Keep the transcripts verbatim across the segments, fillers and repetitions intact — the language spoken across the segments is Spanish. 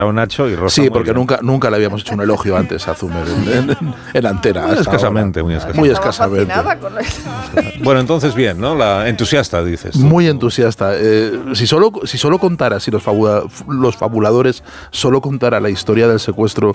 Nacho y Rosa. Sí, porque nunca, nunca le habíamos hecho un elogio antes a Zumer en, en, en antena. Muy escasamente, muy escasamente. Muy escasamente. Con bueno, entonces bien, ¿no? La entusiasta, dices. Muy entusiasta. Eh, si, solo, si solo contara, si los, fabula, los fabuladores solo contara la historia del secuestro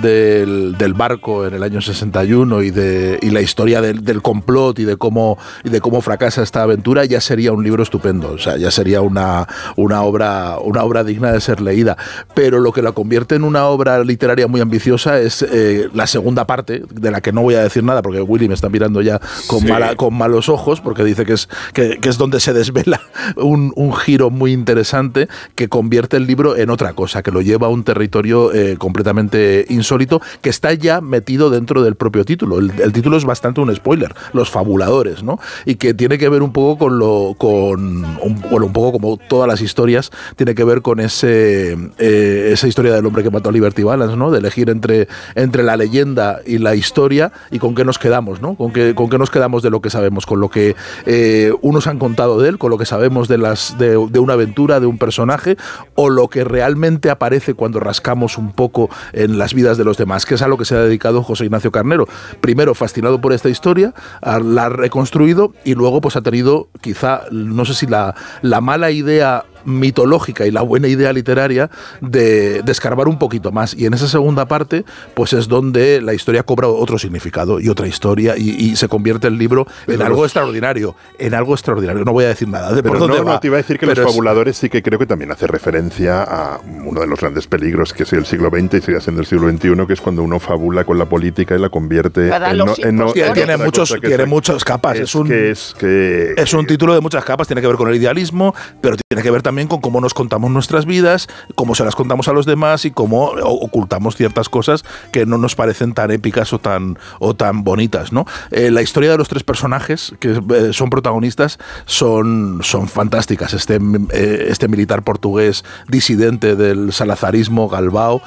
del, del barco en el año sesenta y uno y, de, y la historia del, del complot y de, cómo, y de cómo fracasa esta aventura, ya sería un libro estupendo. O sea, ya sería una, una, obra, una obra digna de ser leída. Pero lo que la convierte en una obra literaria muy ambiciosa es eh, la segunda parte, de la que no voy a decir nada porque Willy me está mirando ya con, sí. mala, con malos ojos, porque dice que es, que, que es donde se desvela un, un giro muy interesante que convierte el libro en otra cosa, que lo lleva a un territorio eh, completamente insólito, que está ya metido dentro del propio título. El, el título es bastante un spoiler, Los Fabuladores, ¿no? Y que tiene que ver un poco con lo, con un, bueno, un poco como todas las historias, tiene que ver con ese eh, esa historia del hombre que mató a Liberty Balance, ¿no? De elegir entre, entre la leyenda y la historia y con qué nos quedamos, ¿no? Con qué, con qué nos quedamos de lo que sabemos, con lo que eh, unos han contado de él, con lo que sabemos de, las, de, de una aventura, de un personaje, o lo que realmente aparece cuando rascamos un poco en las vidas de los demás, que es a lo que se ha dedicado José Ignacio Carnero. Primero fascinado por esta historia, la ha reconstruido y luego pues ha tenido quizá, no sé si la, la mala idea mitológica y la buena idea literaria de, de escarbar un poquito más, y en esa segunda parte pues es donde la historia cobra otro significado y otra historia y, y se convierte el libro pero en algo los... extraordinario en algo extraordinario, no voy a decir nada de pero por dónde no, va, no, te iba a decir que Los es... Fabuladores sí que creo que también hace referencia a uno de los grandes peligros que es el siglo veinte y sigue siendo el siglo veintiuno, que es cuando uno fabula con la política y la convierte en no, en no, tiene, tiene muchos tiene es, muchas capas es, es un que es, que, es un título de muchas capas, tiene que ver con el idealismo, pero tiene que ver también con cómo nos contamos nuestras vidas, cómo se las contamos a los demás y cómo ocultamos ciertas cosas que no nos parecen tan épicas o tan, o tan bonitas, ¿no? Eh, la historia de los tres personajes que eh, son protagonistas son, son fantásticas. Este, eh, este militar portugués disidente del salazarismo, Galbao,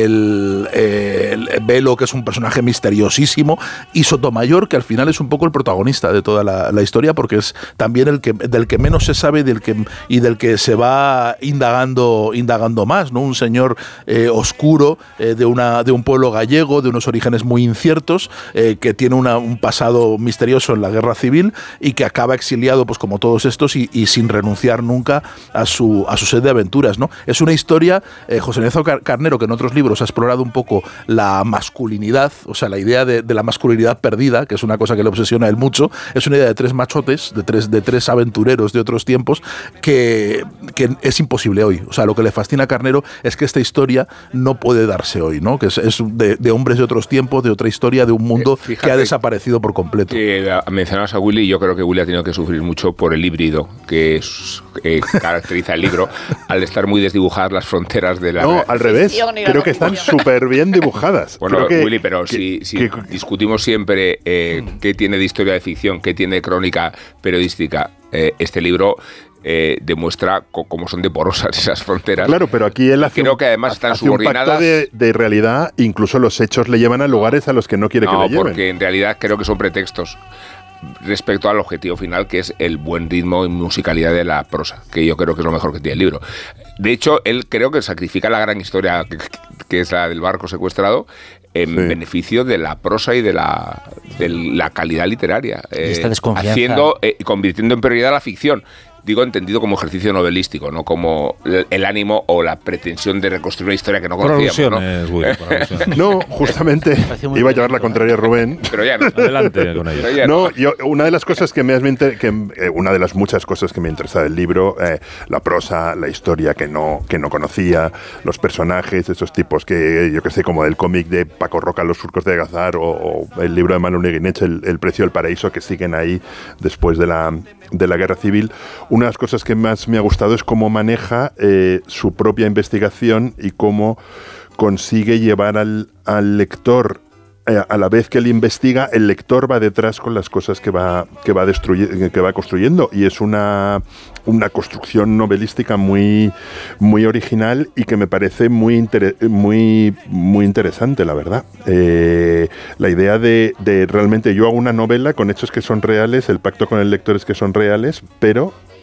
el, eh, el Belo, que es un personaje misteriosísimo, y Sotomayor, que al final es un poco el protagonista de toda la, la historia, porque es también el que, del que menos se sabe y del que, y del que se va indagando, indagando más, ¿no? Un señor eh, oscuro eh, de, una, de un pueblo gallego, de unos orígenes muy inciertos, eh, que tiene una, un pasado misterioso en la guerra civil y que acaba exiliado, pues como todos estos, y, y sin renunciar nunca a su, a su sed de aventuras, ¿no? Es una historia, eh, José Ignacio Carnero, que en otros libros ha explorado un poco la masculinidad, o sea, la idea de, de la masculinidad perdida, que es una cosa que le obsesiona a él mucho. Es una idea de tres machotes, de tres, de tres aventureros de otros tiempos, que, que es imposible hoy. O sea, lo que le fascina a Carnero es que esta historia no puede darse hoy, ¿no? Que es, es de, de hombres de otros tiempos, de otra historia, de un mundo eh, que ha desaparecido por completo. Que mencionabas a Willy, yo creo que Willy ha tenido que sufrir mucho por el híbrido que es, eh, caracteriza el libro, al estar muy desdibujadas las fronteras de la... No, al revés. Creo que están súper bien dibujadas. Bueno, creo que, Willy, pero que, si, si que, discutimos siempre eh, qué tiene de historia de ficción, qué tiene de crónica periodística, eh, este libro... Eh, demuestra cómo son de porosas esas fronteras. Claro, pero aquí él hace creo un, que además están hace un pacto de, de realidad, incluso los hechos le llevan a lugares a los que no quiere no, que le lleven. Porque en realidad creo que son pretextos respecto al objetivo final, que es el buen ritmo y musicalidad de la prosa, que yo creo que es lo mejor que tiene el libro. De hecho, él creo que sacrifica la gran historia que, que es la del barco secuestrado en sí. beneficio de la prosa y de la, de la calidad literaria, y esta desconfianza. haciendo y eh, convirtiendo en prioridad la ficción. Digo, entendido como ejercicio novelístico, no como el ánimo o la pretensión de reconstruir una historia que no conocíamos, ¿no? Willy, no, justamente iba a llevar la contraria a Rubén. Pero ya no. Adelante con ello. Ya no, yo, una de las cosas que me has que eh, una de las muchas cosas que me interesa del libro, eh, la prosa, la historia que no que no conocía, los personajes, esos tipos que yo que sé, como el cómic de Paco Roca, Los surcos de Gazar, o, o el libro de Manu Neguinech, el, el precio del paraíso, que siguen ahí después de la de la guerra civil. Una de las cosas que más me ha gustado es cómo maneja eh, su propia investigación y cómo consigue llevar al, al lector, eh, a la vez que él investiga, el lector va detrás con las cosas que va, que va, destruye, que va construyendo, y es una, una construcción novelística muy, muy original y que me parece muy, inter, muy, muy interesante, la verdad. Eh, la idea de, de realmente yo hago una novela con hechos que son reales, el pacto con el lector es que son reales, pero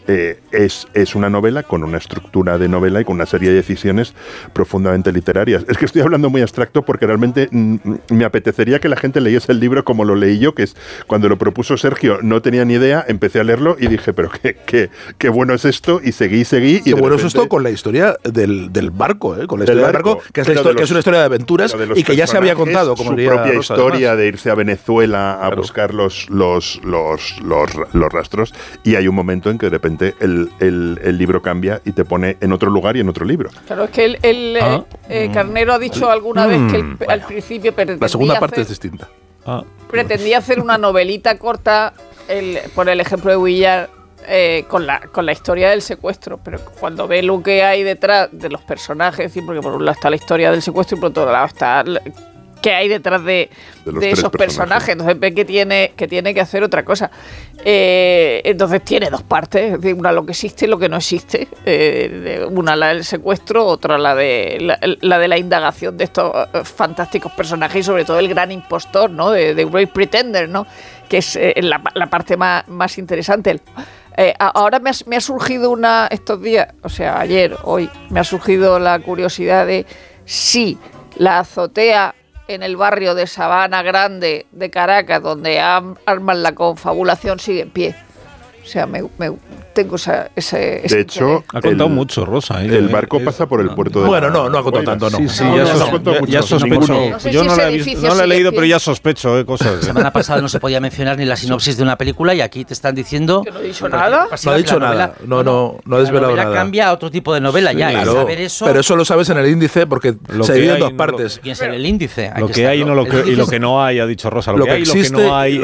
eh, es, es una novela con una estructura de novela y con una serie de decisiones profundamente literarias. Es que estoy hablando muy abstracto porque realmente mm, me apetecería que la gente leyese el libro como lo leí yo, que es cuando lo propuso Sergio, no tenía ni idea, empecé a leerlo y dije, pero qué, qué, qué bueno es esto, y seguí, y seguí. Y qué bueno repente, es esto con la historia del, del barco, ¿eh? Con la historia del barco, barco que, es la historia, los, que es una historia de aventuras y que ya se había contado, como su diría propia Rosa, historia además. de irse a Venezuela a claro. buscar los, los, los, los, los rastros, y hay un momento en que de repente el, el, el libro cambia y te pone en otro lugar y en otro libro. Claro, es que el, el ah. eh, Carnero ha dicho alguna mm. vez que el, bueno, al principio pretendía la segunda parte hacer, es distinta. Ah. Pretendía hacer una novelita corta, el, por el ejemplo de Vuillard, eh, con, la, con la historia del secuestro, pero cuando ve lo que hay detrás de los personajes, ¿sí? Porque por un lado está la historia del secuestro y por otro lado está qué hay detrás de, de, de esos personajes. personajes, entonces ve que tiene que, tiene que hacer otra cosa. Eh, entonces tiene dos partes, una lo que existe y lo que no existe, eh, una la del secuestro, otra la de la, la de la indagación de estos fantásticos personajes y sobre todo el gran impostor, ¿no? de, de Great Pretender, ¿no? Que es eh, la, la parte más, más interesante. Eh, ahora me ha, me ha surgido una, estos días, o sea, ayer, hoy, me ha surgido la curiosidad de si la azotea en el barrio de Sabana Grande de Caracas, donde arman la confabulación, sigue en pie. O sea, me, me tengo esa, ese... De hecho... Ha contado el, mucho, Rosa. ¿eh? El barco es, pasa por el puerto de... Bueno, no, no ha contado tanto, no. Sí, sí, no, ya, no, sos, no, ya, mucho, ya sospecho. No sé Yo si no la he, visto, no la he leído, pero ya sospecho eh, cosas. La semana pasada no se podía mencionar ni la sinopsis de una película y aquí te están diciendo... Que no he dicho nada. No ha dicho nada. No, no, no ha desvelado nada. La novela cambia a otro tipo de novela sí, ya. Claro, y saber eso, pero eso lo sabes en el índice porque lo se divide en dos no partes. Lo, piensa en el índice. Lo que hay y lo que no hay, ha dicho Rosa. Lo que hay y lo que no hay.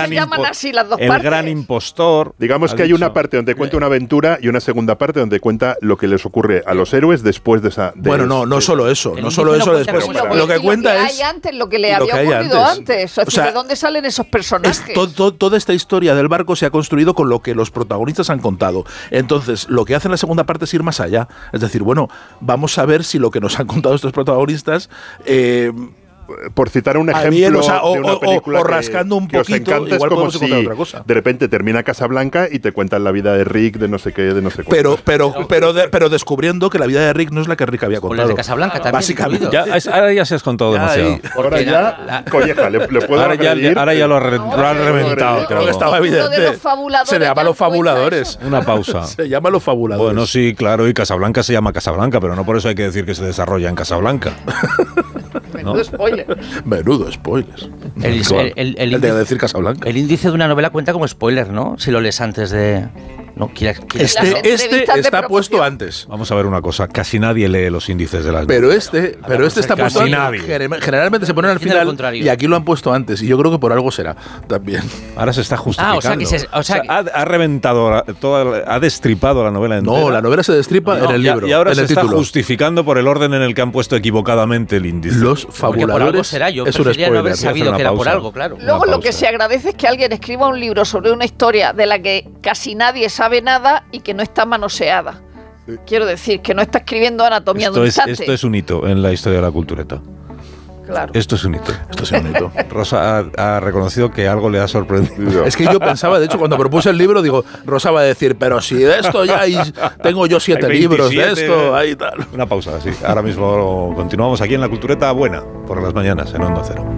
El gran impostor. Digamos que hay una parte donde cuenta una aventura y una segunda parte donde cuenta lo que les ocurre a los héroes después de esa... De bueno, no, no solo eso, no solo eso después. Lo, lo que cuenta lo que es... hay antes, lo que le había ocurrido antes. antes. O sea, ¿de dónde salen esos personajes? To, to, toda esta historia del barco se ha construido con lo que los protagonistas han contado. Entonces, lo que hace en la segunda parte es ir más allá. Es decir, bueno, vamos a ver si lo que nos han contado estos protagonistas... Eh, por citar un ejemplo bien, o sea, o, de una película o, o rascando un que, que poquito, encanta, igual es como podemos encontrar si otra cosa. De repente termina Casablanca y te cuentan la vida de Rick, de no sé qué, de no sé cuánto. Pero, pero, pero, pero, de, pero descubriendo que la vida de Rick no es la que Rick había contado. de Casablanca también. Básicamente. Ya, es, ahora ya se has contado ya, demasiado. Ahora ya, la, la, colleja, le, le puedo ahora, ya, ahora ya lo ha, re, lo ha reventado. Creo que estaba evidente. Se le llama Los Fabuladores. Una pausa. Se llama Los Fabuladores. Bueno, sí, claro, y Casablanca se llama Casablanca, pero no por eso hay que decir que se desarrolla en Casablanca. Menudo ¿no? spoiler. Menudo spoiler. El, el, el, el, el, el de decir Casablanca. El índice de una novela cuenta como spoiler, ¿no? Si lo lees antes de... No, quiera, quiera este este está puesto antes. Vamos a ver una cosa. Casi nadie lee los índices de las Pero este, pero ver, este está puesto casi antes. Nadie. Generalmente se ponen al final y aquí lo han puesto antes. Y yo creo que por algo será también. Ahora se está justificando. Ah, o sea que se, o sea, o sea, ha, ha reventado, toda, ha destripado la novela entera. No, la novela se destripa no, en el libro. Y ahora en se el está título. justificando por el orden en el que han puesto equivocadamente el índice. Los Fabuladores. Por algo será. Yo es preferiría un no haber sabido que era por algo, claro. Luego lo que se agradece es que alguien escriba un libro sobre una historia de la que casi nadie sabe nada y que no está manoseada. Sí. Quiero decir, que no está escribiendo anatomía esto de un es, instante. Esto es un hito en la historia de la cultureta. Claro. Esto es un hito. Esto es un hito. Rosa ha, ha reconocido que algo le ha sorprendido. Es que yo pensaba, de hecho, cuando propuse el libro, digo, Rosa va a decir, pero si de esto ya hay, tengo yo siete hay libros de esto, ahí tal. Una pausa, sí. Ahora mismo continuamos aquí en la Cultureta Buena, por las mañanas, en Onda Cero.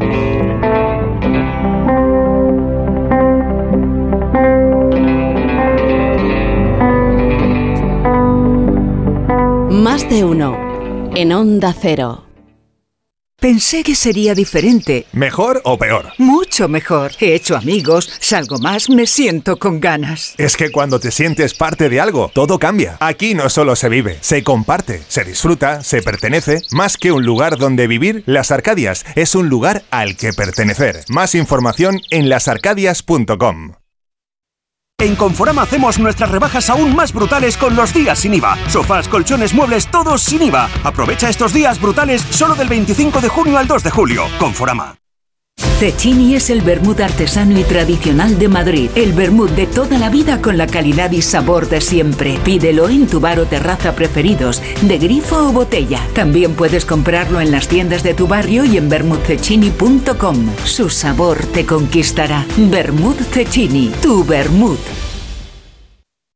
Más de uno en Onda Cero. Pensé que sería diferente. ¿Mejor o peor? Mucho mejor. He hecho amigos, salgo más, me siento con ganas. Es que cuando te sientes parte de algo, todo cambia. Aquí no solo se vive, se comparte, se disfruta, se pertenece. Más que un lugar donde vivir, Las Arcadias es un lugar al que pertenecer. Más información en las arcadias punto com. En Conforama hacemos nuestras rebajas aún más brutales con los días sin I V A. Sofás, colchones, muebles, todos sin I V A. Aprovecha estos días brutales solo del veinticinco de junio al dos de julio. Conforama. Cecchini es el vermut artesano y tradicional de Madrid. El vermut de toda la vida con la calidad y sabor de siempre. Pídelo en tu bar o terraza preferidos, de grifo o botella. También puedes comprarlo en las tiendas de tu barrio y en vermut cecchini punto com. Su sabor te conquistará. Vermut Cecchini, tu vermut.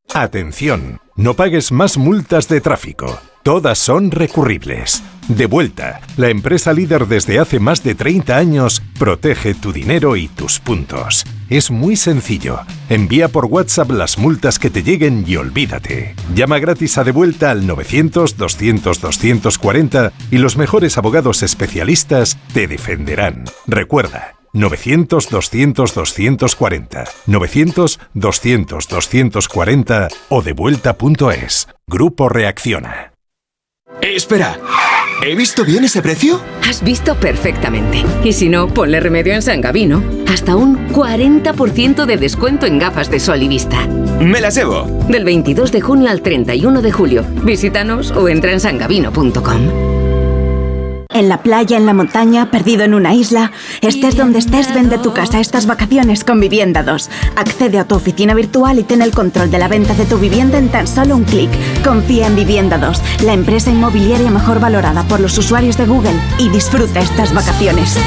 Atención, no pagues más multas de tráfico. Todas son recurribles. Devuelta, la empresa líder desde hace más de treinta años, protege tu dinero y tus puntos. Es muy sencillo. Envía por WhatsApp las multas que te lleguen y olvídate. Llama gratis a Devuelta al novecientos, doscientos, doscientos cuarenta y los mejores abogados especialistas te defenderán. Recuerda, novecientos, doscientos, doscientos cuarenta, novecientos, doscientos, doscientos cuarenta o devuelta punto es. Grupo Reacciona. Espera, ¿he visto bien ese precio? Has visto perfectamente. Y si no, ponle remedio en San Gabino. Hasta un cuarenta por ciento de descuento en gafas de sol y vista. ¡Me las llevo! Del veintidós de junio al treinta y uno de julio. Visítanos o entra en san gabino punto com. En la playa, en la montaña, perdido en una isla. Estés donde estés, vende tu casa estas vacaciones con Vivienda dos. Accede a tu oficina virtual y ten el control de la venta de tu vivienda en tan solo un clic. Confía en Vivienda dos, la empresa inmobiliaria mejor valorada por los usuarios de Google. Y disfruta estas vacaciones.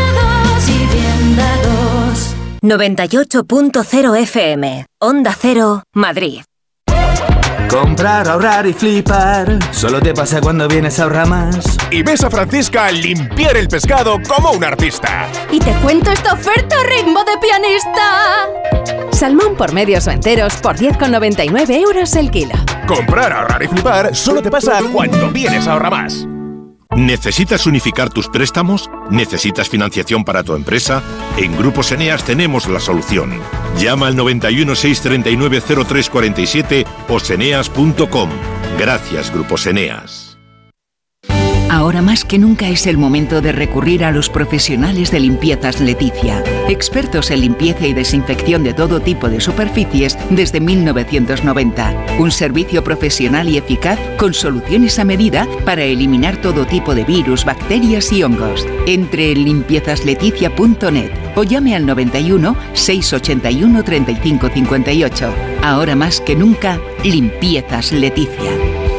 noventa y ocho punto cero F M. Onda Cero, Madrid. Comprar, ahorrar y flipar. Solo te pasa cuando vienes a Ahorramás. Y ves a Francisca limpiar el pescado como un artista. Y te cuento esta oferta a ritmo de pianista. Salmón por medios o enteros por diez con noventa y nueve euros el kilo. Comprar, ahorrar y flipar solo te pasa cuando vienes a Ahorramás. ¿Necesitas unificar tus préstamos? ¿Necesitas financiación para tu empresa? En Grupos Eneas tenemos la solución. Llama al noventa y uno, seiscientos treinta y nueve, cero tres cuarenta y siete o seneas punto com. Gracias, Grupos Eneas. Ahora más que nunca es el momento de recurrir a los profesionales de Limpiezas Leticia, expertos en limpieza y desinfección de todo tipo de superficies desde mil novecientos noventa. Un servicio profesional y eficaz con soluciones a medida para eliminar todo tipo de virus, bacterias y hongos. Entre en limpiezas leticia punto net o llame al noventa y uno, seiscientos ochenta y uno, treinta y cinco cincuenta y ocho. Ahora más que nunca, Limpiezas Leticia.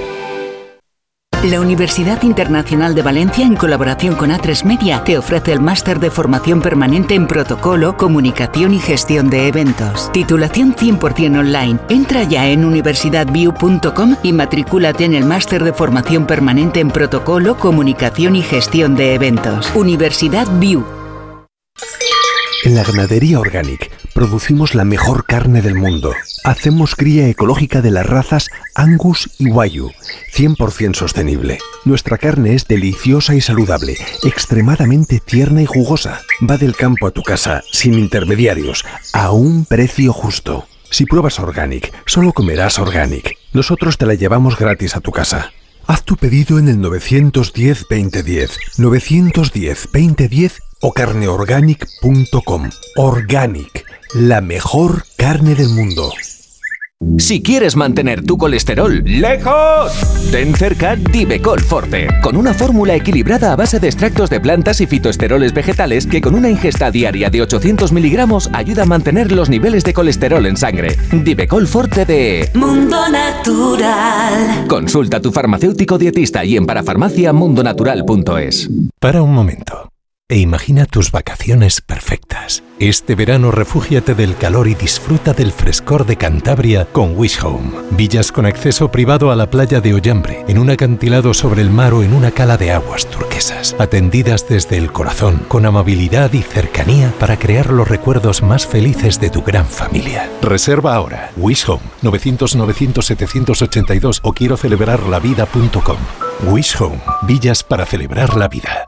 La Universidad Internacional de Valencia, en colaboración con A tres Media, te ofrece el máster de formación permanente en protocolo, comunicación y gestión de eventos. Titulación cien por ciento online. Entra ya en universidad view punto com y matricúlate en el máster de formación permanente en protocolo, comunicación y gestión de eventos. Universidad View. En la Ganadería Organic producimos la mejor carne del mundo. Hacemos cría ecológica de las razas Angus y Wagyu, cien por ciento sostenible. Nuestra carne es deliciosa y saludable, extremadamente tierna y jugosa. Va del campo a tu casa, sin intermediarios, a un precio justo. Si pruebas Organic, solo comerás Organic. Nosotros te la llevamos gratis a tu casa. Haz tu pedido en el nueve uno cero, veinte diez, nueve uno cero, veinte diez o carne organic punto com. Organic, la mejor carne del mundo. Si quieres mantener tu colesterol lejos, ten cerca Divecol Forte, con una fórmula equilibrada a base de extractos de plantas y fitoesteroles vegetales que con una ingesta diaria de ochocientos miligramos ayuda a mantener los niveles de colesterol en sangre. Divecol Forte de Mundo Natural. Consulta a tu farmacéutico dietista y en parafarmacia mundo natural punto es. Para un momento e imagina tus vacaciones perfectas. Este verano refúgiate del calor y disfruta del frescor de Cantabria con Wish Home. Villas con acceso privado a la playa de Ollambre, en un acantilado sobre el mar o en una cala de aguas turquesas. Atendidas desde el corazón, con amabilidad y cercanía para crear los recuerdos más felices de tu gran familia. Reserva ahora. Wish Home, novecientos, novecientos, setecientos ochenta y dos o quiero celebrar la vida punto com. Wish Home, villas para celebrar la vida.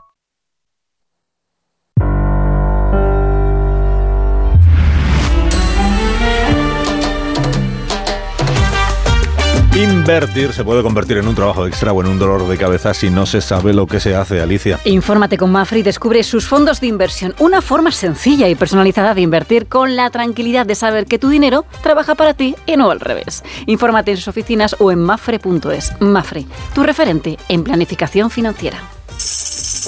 Invertir se puede convertir en un trabajo extra o en un dolor de cabeza si no se sabe lo que se hace, Alicia. Infórmate con Mafre y descubre sus fondos de inversión. Una forma sencilla y personalizada de invertir con la tranquilidad de saber que tu dinero trabaja para ti y no al revés. Infórmate en sus oficinas o en mafre punto es. Mafre, tu referente en planificación financiera.